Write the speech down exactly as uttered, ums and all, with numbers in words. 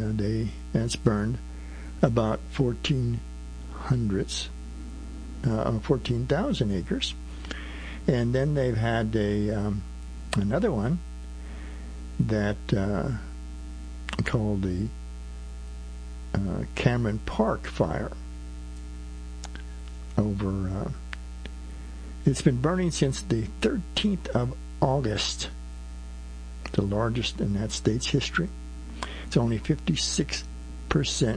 uh, they that's burned about fourteen hundreds, uh, fourteen thousand acres. And then they've had a um, another one that uh, called the uh, Cameron Park fire. Over, uh, it's been burning since the thirteenth of August, the largest in that state's history. It's only fifty-six percent